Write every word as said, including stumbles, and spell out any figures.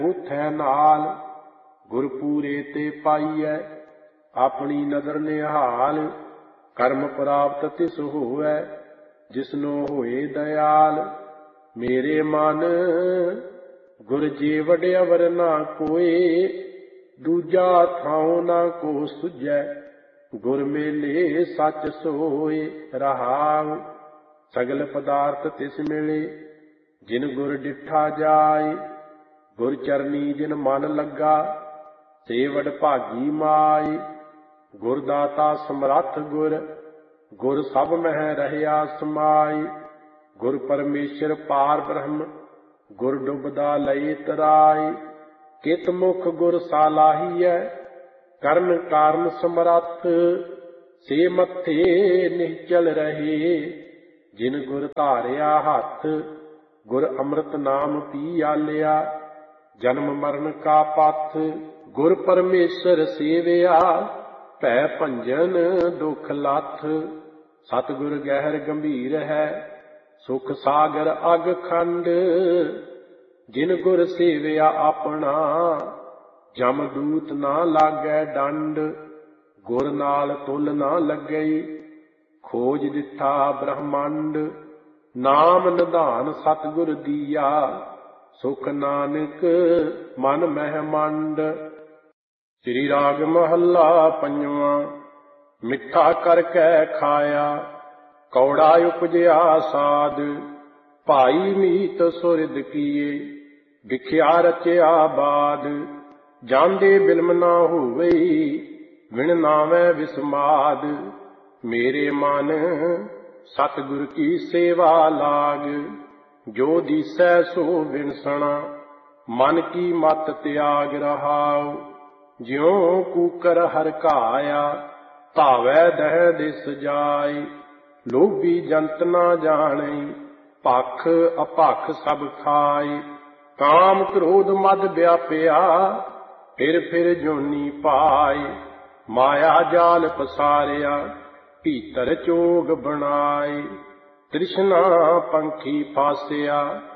ਉਥੈ ਨਾਲ ਗੁਰਪੂਰੇ ਤੇ ਪਾਈਐ, ਆਪਣੀ ਨਦਰ ਨਿਹਾਲ। ਕਰਮ ਪ੍ਰਾਪਤ ਤਿਸ ਹੋਵੈ, ਜਿਸਨੋ ਹੋਏ ਦਇਆਲ। ਮੇਰੇ ਮਨ ਗੁਰ ਜੀ ਵਡਿਆ ਵਰ ਨਾ ਕੋਏ, ਦੂਜਾ ਥਾਉ ਨਾ ਕੋ ਸੁਝੈ। ਗੁਰ ਮੇਲੇ ਸੱਚ ਸੋਏ ਰਹਾਉ, ਸਗਲ ਪਦਾਰਥ ਤਿਸ ਮਿਲੇ, ਜਿਨ ਗੁਰ ਡਿਠਾ ਜਾਏ। ਗੁਰ ਚਰਨੀ ਜਿਨ ਮਨ ਲੱਗਾ, ਸੇ ਵਡ ਭਾਗੀ ਮਾਏ। ਗੁਰ ਦਾਤਾ ਸਮਰੱਥ ਗੁਰ, ਗੁਰ ਸਭ ਮਹਿ ਰਹਿਆ ਸਮਾਏ। ਗੁਰ ਪਰਮੇਸ਼ਰ ਪਾਰ ਬ੍ਰਹਮ, ਗੁਰ ਡੁਬਦਾ ਲਏ ਤਰਾਏ। ਕਿਤ ਮੁਖ ਗੁਰ ਸਾਲਾਹੀਐ, ਕਰਨ ਕਾਰਨ ਸਮਰੱਥ, ਸੇ ਮੱਥੇ ਨਿਹਚਲ ਰਹੇ, ਜਿਨ ਗੁਰ ਧਾਰਿਆ ਹੱਥ। ਗੁਰ ਅੰਮ੍ਰਿਤ ਨਾਮ ਪੀ ਆਲਿਆ, ਜਨਮ ਮਰਨ ਕਾ ਪਥ। ਗੁਰ ਪਰਮੇਸ਼ਰ ਸੇਵਿਆ, ਭੈ ਭੰਜਨ ਦੁਖ ਲੱਥ। ਸਤਿਗੁਰ ਗਹਿਰ ਗੰਭੀਰ ਹੈ, ਸੁਖ ਸਾਗਰ ਅਗ ਖੰਡ। ਜਿਨ ਗੁਰ ਸੇਵਿਆ ਆਪਣਾ, ਜਮ ਦੂਤ ਨਾ ਲਾਗੈ ਡੰਡ। ਗੁਰ ਨਾਲ ਤੁਲ ਨਾ ਲੱਗਈ, ਖੋਜ ਦਿੱਠਾ ਬ੍ਰਹਮੰਡ। ਨਾਮ ਨਿਧਾਨ ਸਤਿਗੁਰ ਦੀਆ, ਸੁਖ ਨਾਨਕ ਮਨ ਮਹਿ ਮੰਡ। ਸ੍ਰੀ ਰਾਗ ਮਹੱਲਾ ਪੰਜਵਾਂ। ਮਿੱਠਾ ਕਰਕੇ ਖਾਇਆ, ਕੌੜਾ ਉਪਜਿਆ ਸਾਧ। ਭਾਈ ਮੀਤ ਸੁਰਿਦ ਕੀਏ, ਵਿਖਿਆ ਰਚਿਆ ਬਾਦ। ਜਾਂਦੇ ਬਿਲਮ ਨਾ ਹੋਵਈ, ਵਿਣ ਨਾਵੈ ਵਿਸਮਾਦ। ਮੇਰੇ ਮਨ ਸਤਿਗੁਰ ਕੀ ਸੇਵਾ ਲਾਗ, ਜੋ ਦੀਸੈ ਸੋ ਵਿਣਸਣਾ। ਮਨ ਕੀ ਮਤ ਤਿਆਗ ਰਹਾਉ, ਜਿਉ ਕੂਕਰ ਹਰਕਾਇਆ, ਧਾਵੈ ਦਹਿ ਦਿਸ ਜਾਇ। ਲੋਭੀ ਜੰਤ ਨਾ ਜਾਣੈ, ਭਖ ਅਭਖ ਸਭ ਖਾਇ। ਕਾਮ ਕ੍ਰੋਧ ਮਦ ਵਿਆਪਿਆ, ਫਿਰ ਫਿਰ ਜੋਨੀ ਪਾਇ। ਮਾਇਆ ਜਾਲ ਪਸਾਰਿਆ, ਭੀਤਰ ਚੋਗ ਬਣਾਏ। ਤ੍ਰਿਸ਼ਨਾ ਪੰਖੀ ਫਾਸਿਆ,